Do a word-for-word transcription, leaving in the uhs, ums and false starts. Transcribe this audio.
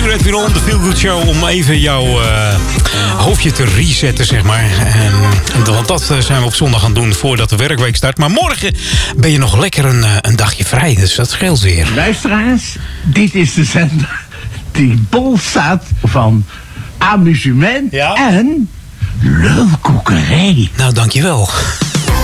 uur Edwin On, de Feel Good Show. Om even jouw uh, hoofdje te resetten, zeg maar. En, want dat zijn we op zondag gaan doen voordat de werkweek start. Maar morgen ben je nog lekker een, een dagje vrij. Dus dat scheelt weer. Luisteraars, dit is de zender die bol staat van amusement ja? en lulkoekerij. Nou, dankjewel.